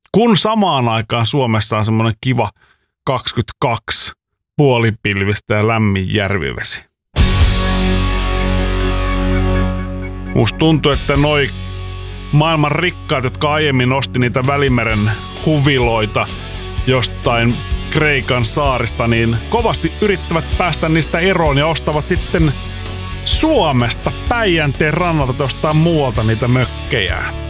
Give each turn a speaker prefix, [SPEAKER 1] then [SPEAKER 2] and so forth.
[SPEAKER 1] kun samaan aikaan Suomessa on semmoinen kiva 22 puolipilvistä ja lämmin järvivesi. Musta tuntuu, että noi maailman rikkaat, jotka aiemmin osti niitä Välimeren huviloita jostain Kreikan saarista, niin kovasti yrittävät päästä niistä eroon ja ostavat sitten Suomesta Päijänteen rannalta jostain muualta niitä mökkejä.